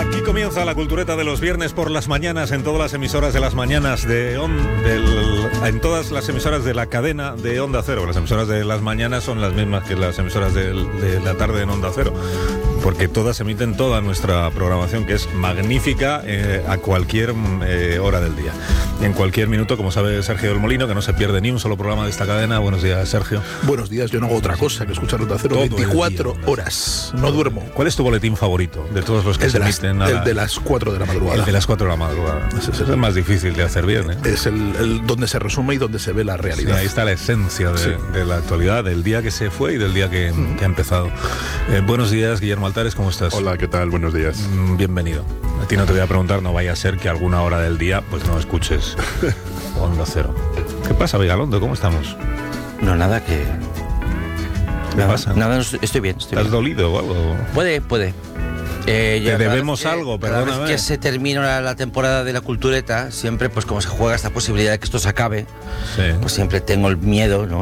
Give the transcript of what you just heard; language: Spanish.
Aquí comienza la cultureta de los viernes por las mañanas en todas las emisoras de las mañanas en todas las emisoras de la cadena de Onda Cero. Las emisoras de las mañanas son las mismas que las emisoras de la tarde en Onda Cero, porque todas emiten toda nuestra programación, que es magnífica a cualquier hora del día. En cualquier minuto, como sabe Sergio del Molino, que no se pierde ni un solo programa de esta cadena. Buenos días, Sergio. Buenos días, yo no hago otra cosa que escuchar Onda Cero 24 horas. No duermo. ¿Cuál es tu boletín favorito de todos los que se emiten? El de las 4 de la madrugada. El de las 4 de la madrugada. Es el más difícil de hacer bien, ¿eh? Es el donde se resume y donde se ve la realidad. Sí, ahí está la esencia de la actualidad, del día que se fue y del día que ha empezado. Buenos días, Guillermo Altares, ¿cómo estás? Hola, ¿qué tal? Buenos días. Bienvenido. A ti no te voy a preguntar, no vaya a ser que alguna hora del día pues no escuches Onda Cero. ¿Qué pasa, Vigalondo? ¿Cómo estamos? No, nada que... ¿Qué pasa? Nada, estoy bien. ¿Estás dolido o algo? Puede. Te debemos algo, perdóname. Cada vez que se termina la temporada de la cultureta, siempre pues como se juega esta posibilidad de que esto se acabe, sí. Pues siempre tengo el miedo, ¿no?